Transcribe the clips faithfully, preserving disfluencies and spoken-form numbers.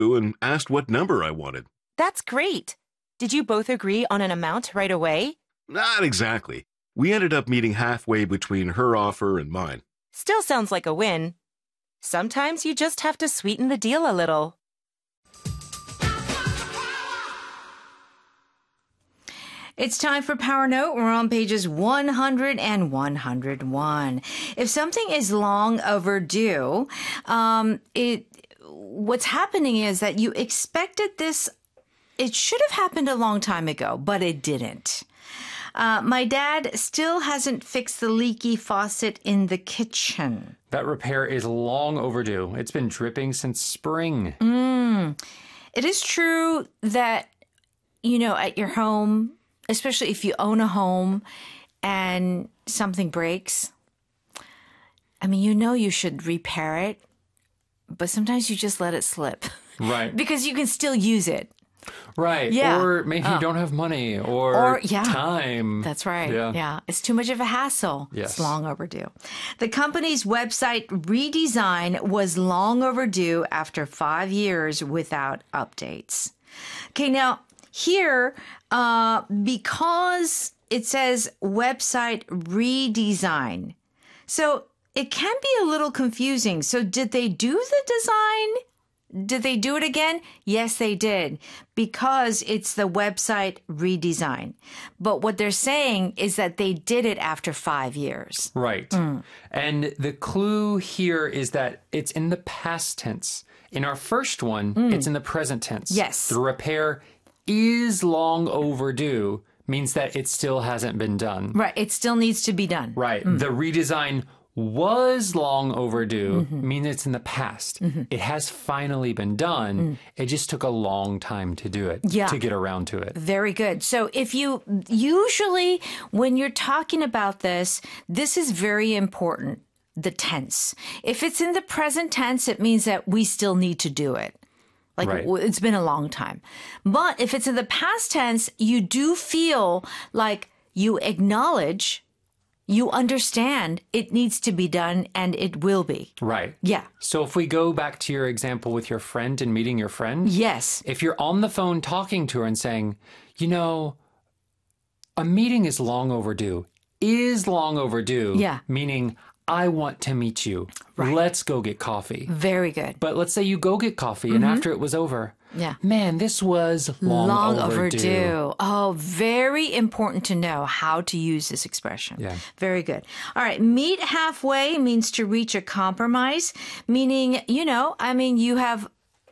and asked what number I wanted. That's great. Did you both agree on an amount right away? Not exactly. We ended up meeting halfway between her offer and mine. Still sounds like a win. Sometimes you just have to sweeten the deal a little. It's time for Power Note. We're on pages one hundred and one hundred one. If something is long overdue, um, it what's happening is that you expected this. It should have happened a long time ago, but it didn't. Uh, my dad still hasn't fixed the leaky faucet in the kitchen. That repair is long overdue. It's been dripping since spring. Mm. It is true that, you know, at your home, especially if you own a home and something breaks, I mean, you know you should repair it, but sometimes you just let it slip. Right. Because you can still use it. Right. Yeah. Or maybe Oh. you don't have money or, Or, yeah. time. That's right. Yeah. yeah. It's too much of a hassle. Yes. It's long overdue. The company's website redesign was long overdue after five years without updates. Okay, now here, uh, because it says website redesign, so it can be a little confusing. So did they do the design? Did they do it again? Yes, they did, because it's the website redesign. But what they're saying is that they did it after five years. Right. Mm. And the clue here is that it's in the past tense. In our first one, it's in the present tense. Yes. The repair is long overdue means that it still hasn't been done. Right. It still needs to be done. Right. The redesign was long overdue means it's in the past. It has finally been done. It just took a long time to do it, Yeah. to get around to it. Very good. So if you usually, when you're talking about this, this is very important, the tense. If it's in the present tense, it means that we still need to do it. Like Right. w- it's been a long time. But if it's in the past tense, you do feel like you acknowledge, you understand it needs to be done and it will be. Right. Yeah. So if we go back to your example with your friend and meeting your friend, Yes. if you're on the phone talking to her and saying, you know, a meeting is long overdue, is long overdue, Yeah. meaning I want to meet you. Right. Let's go get coffee. Very good. But let's say you go get coffee and after it was over, Yeah. man, this was long, Long overdue. overdue. Oh, very important to know how to use this expression. Yeah. Very good. All right. Meet halfway means to reach a compromise, meaning, you know, I mean, you have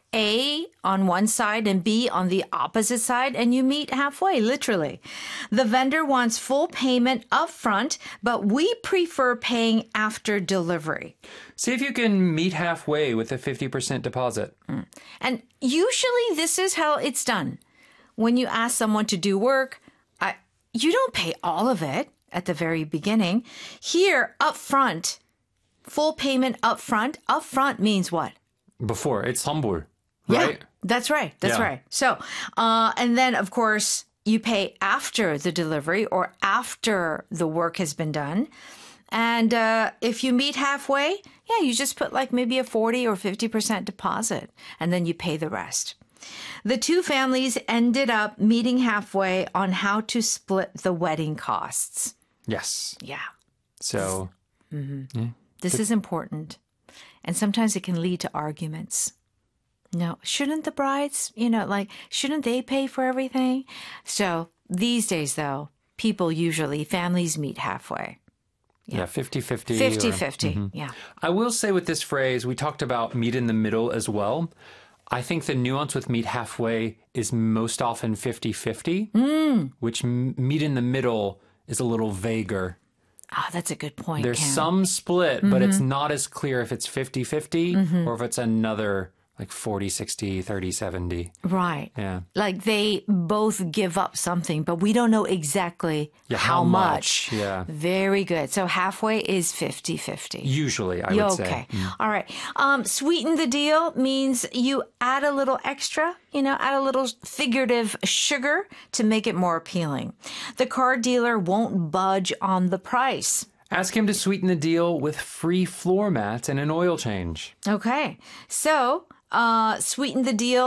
A on one side and B on the opposite side, and you meet halfway, literally. The vendor wants full payment up front, but we prefer paying after delivery. See if you can meet halfway with a fifty percent deposit. And usually this is how it's done. When you ask someone to do work, I, you don't pay all of it at the very beginning. Here, up front, full payment up front. Up front means what? Before, it's 선불, Yeah, right? that's right. That's Yeah. right. So, uh, and then of course you pay after the delivery or after the work has been done. And uh, if you meet halfway, yeah, you just put like maybe a forty or fifty percent deposit and then you pay the rest. The two families ended up meeting halfway on how to split the wedding costs. Yes. Yeah, So, this is important. And sometimes it can lead to arguments. No, shouldn't the brides, you know, like, shouldn't they pay for everything? So these days, though, people usually, families meet halfway. yeah, fifty-fifty. fifty-fifty, or- yeah. I will say with this phrase, we talked about meet in the middle as well. I think the nuance with meet halfway is most often fifty-fifty, Mm. which m- meet in the middle is a little vaguer. Ah, that's a good point, There's Ken. some split, but it's not as clear if it's fifty-fifty or if it's another like forty sixty, thirty seventy. Right. Yeah. Like they both give up something, but we don't know exactly Yeah, how, how much. much, yeah. Very good. So halfway is fifty-fifty. Usually, I Yeah, would okay. say. Mm. All right. Um, sweeten the deal means you add a little extra, you know, add a little figurative sugar to make it more appealing. The car dealer won't budge on the price. Ask him to sweeten the deal with free floor mats and an oil change. Okay. So uh, sweetened the deal